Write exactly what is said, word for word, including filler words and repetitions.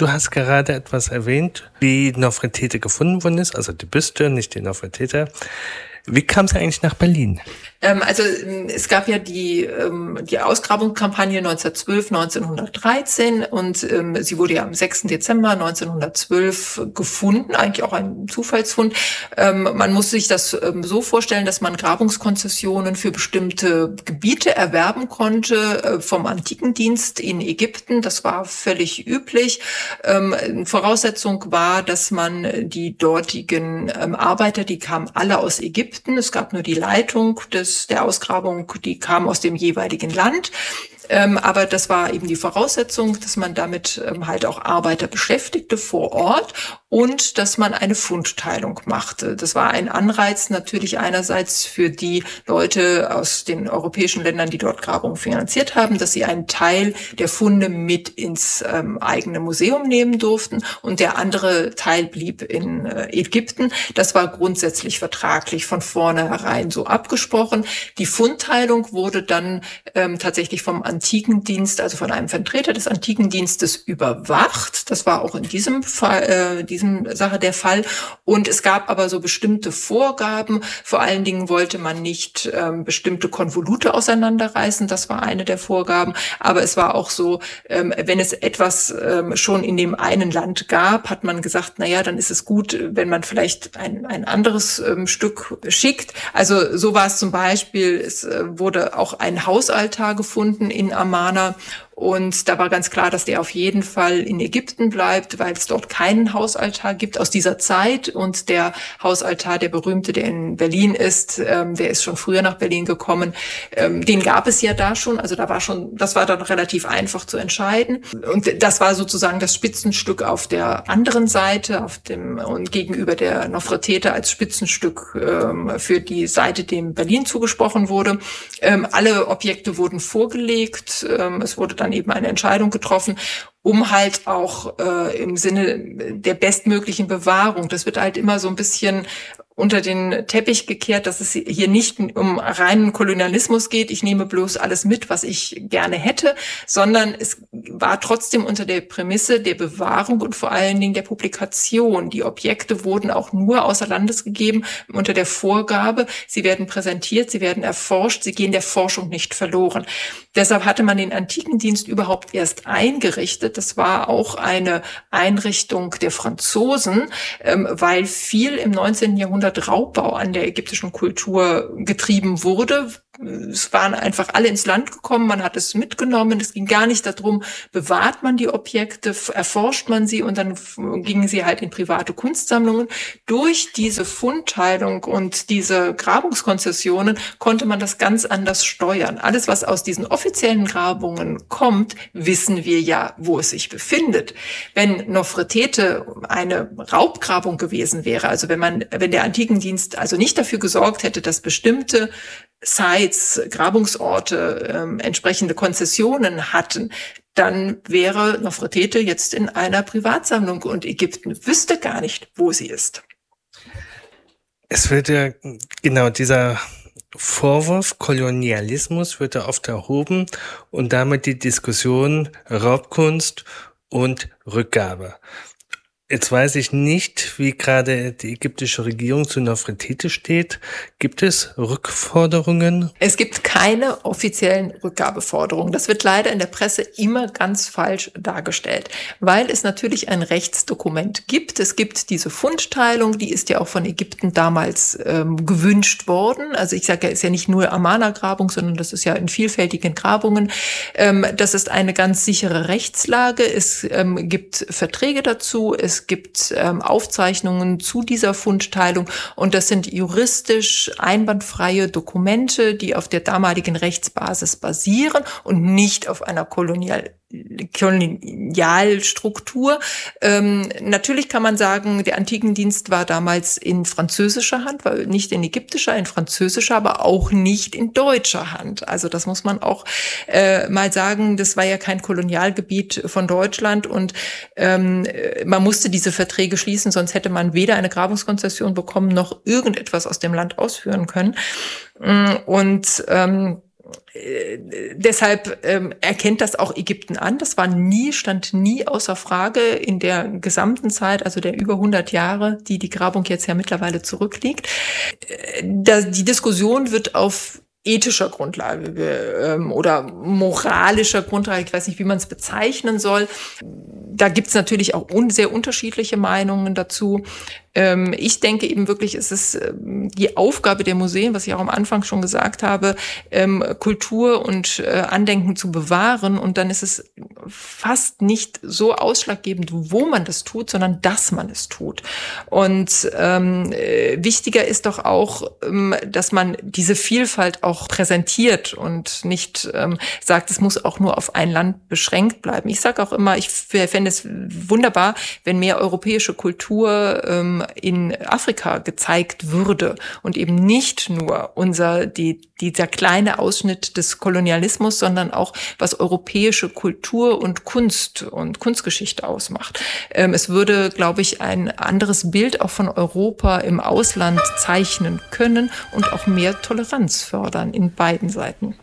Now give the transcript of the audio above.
Du hast gerade etwas erwähnt, wie Nofretete gefunden worden ist, also die Büste, nicht die Nofretete. Wie kam sie eigentlich nach Berlin? Ähm, also es gab ja die ähm, die Ausgrabungskampagne neunzehnhundertzwölf, neunzehnhundertdreizehn und ähm, sie wurde ja am sechsten Dezember neunzehnhundertzwölf gefunden, eigentlich auch ein Zufallsfund. Ähm, man muss sich das ähm, so vorstellen, dass man Grabungskonzessionen für bestimmte Gebiete erwerben konnte äh, vom Antikendienst in Ägypten. Das war völlig üblich. Ähm, Voraussetzung war, dass man die dortigen ähm, Arbeiter, die kamen alle aus Ägypten. Es gab nur die Leitung des, der Ausgrabung, die kam aus dem jeweiligen Land. Ähm, aber das war eben die Voraussetzung, dass man damit ähm, halt auch Arbeiter beschäftigte vor Ort und dass man eine Fundteilung machte. Das war ein Anreiz natürlich einerseits für die Leute aus den europäischen Ländern, die dort Grabungen finanziert haben, dass sie einen Teil der Funde mit ins ähm, eigene Museum nehmen durften und der andere Teil blieb in äh, Ägypten. Das war grundsätzlich vertraglich von vornherein so abgesprochen. Die Fundteilung wurde dann ähm, tatsächlich vom Antikendienst, also von einem Vertreter des Antikendienstes überwacht. Das war auch in diesem Fall, äh, diesem Sache der Fall. Und es gab aber so bestimmte Vorgaben. Vor allen Dingen wollte man nicht ähm, bestimmte Konvolute auseinanderreißen. Das war eine der Vorgaben. Aber es war auch so, ähm, wenn es etwas ähm, schon in dem einen Land gab, hat man gesagt, na ja, dann ist es gut, wenn man vielleicht ein, ein anderes ähm, Stück schickt. Also so war es zum Beispiel, es äh, wurde auch ein Hausaltar gefunden in Amarna. Und da war ganz klar, dass der auf jeden Fall in Ägypten bleibt, weil es dort keinen Hausaltar gibt aus dieser Zeit. Und der Hausaltar, der berühmte, der in Berlin ist, ähm, der ist schon früher nach Berlin gekommen. Ähm, den gab es ja da schon. Also da war schon, das war dann relativ einfach zu entscheiden. Und das war sozusagen das Spitzenstück auf der anderen Seite, auf dem und gegenüber der Nofretete als Spitzenstück ähm, für die Seite, dem Berlin zugesprochen wurde. Ähm, alle Objekte wurden vorgelegt. Ähm, es wurde dann eben eine Entscheidung getroffen, um halt auch äh, im Sinne der bestmöglichen Bewahrung. Das wird halt immer so ein bisschen unter den Teppich gekehrt, dass es hier nicht um reinen Kolonialismus geht. Ich nehme bloß alles mit, was ich gerne hätte, sondern es war trotzdem unter der Prämisse der Bewahrung und vor allen Dingen der Publikation. Die Objekte wurden auch nur außer Landes gegeben unter der Vorgabe, sie werden präsentiert, sie werden erforscht, sie gehen der Forschung nicht verloren. Deshalb hatte man den Antikendienst überhaupt erst eingerichtet. Das war auch eine Einrichtung der Franzosen, weil viel im neunzehnten Jahrhundert Raubbau an der ägyptischen Kultur getrieben wurde. Es waren einfach alle ins Land gekommen, man hat es mitgenommen. Es ging gar nicht darum, bewahrt man die Objekte, erforscht man sie und dann gingen sie halt in private Kunstsammlungen. Durch diese Fundteilung und diese Grabungskonzessionen konnte man das ganz anders steuern. Alles, was aus diesen offiziellen Grabungen kommt, wissen wir ja, wo es sich befindet. Wenn Nofretete eine Raubgrabung gewesen wäre, also wenn man, wenn der Antikendienst also nicht dafür gesorgt hätte, dass bestimmte Sites, Grabungsorte, ähm, entsprechende Konzessionen hatten, dann wäre Nofretete jetzt in einer Privatsammlung und Ägypten wüsste gar nicht, wo sie ist. Es wird ja, genau, dieser Vorwurf Kolonialismus wird ja oft erhoben und damit die Diskussion Raubkunst und Rückgabe. Jetzt weiß ich nicht, wie gerade die ägyptische Regierung zu Nofretete steht. Gibt es Rückforderungen? Es gibt keine offiziellen Rückgabeforderungen. Das wird leider in der Presse immer ganz falsch dargestellt, weil es natürlich ein Rechtsdokument gibt. Es gibt diese Fundteilung, die ist ja auch von Ägypten damals ähm, gewünscht worden. Also ich sage ja, ist ja nicht nur Amarna-Grabung, sondern das ist ja in vielfältigen Grabungen. Ähm, das ist eine ganz sichere Rechtslage. Es ähm, gibt Verträge dazu. Es Es gibt ähm, Aufzeichnungen zu dieser Fundteilung und das sind juristisch einwandfreie Dokumente, die auf der damaligen Rechtsbasis basieren und nicht auf einer Kolonial Kolonialstruktur. Ähm, natürlich kann man sagen, der Antikendienst war damals in französischer Hand, war nicht in ägyptischer, in französischer, aber auch nicht in deutscher Hand. Also das muss man auch äh, mal sagen, das war ja kein Kolonialgebiet von Deutschland und ähm, man musste diese Verträge schließen, sonst hätte man weder eine Grabungskonzession bekommen, noch irgendetwas aus dem Land ausführen können. Und ähm, äh, deshalb ähm, erkennt das auch Ägypten an. Das war nie, stand nie außer Frage in der gesamten Zeit, also der über hundert Jahre, die die Grabung jetzt ja mittlerweile zurückliegt. Äh, da, die Diskussion wird auf ethischer Grundlage ähm, oder moralischer Grundlage, ich weiß nicht, wie man es bezeichnen soll. Da gibt es natürlich auch un- sehr unterschiedliche Meinungen dazu. Ähm, ich denke eben wirklich, es ist ähm, die Aufgabe der Museen, was ich auch am Anfang schon gesagt habe, ähm, Kultur und äh, Andenken zu bewahren. Und dann ist es fast nicht so ausschlaggebend, wo man das tut, sondern dass man es tut. Und ähm, äh, wichtiger ist doch auch, ähm, dass man diese Vielfalt auch präsentiert und nicht ähm, sagt, es muss auch nur auf ein Land beschränkt bleiben. Ich sage auch immer, ich fände es wunderbar, wenn mehr europäische Kultur ähm, in Afrika gezeigt würde und eben nicht nur unser die dieser kleine Ausschnitt des Kolonialismus, sondern auch was europäische Kultur und Kunst und Kunstgeschichte ausmacht. Ähm, es würde, glaube ich, ein anderes Bild auch von Europa im Ausland zeichnen können und auch mehr Toleranz fördern in beiden Seiten.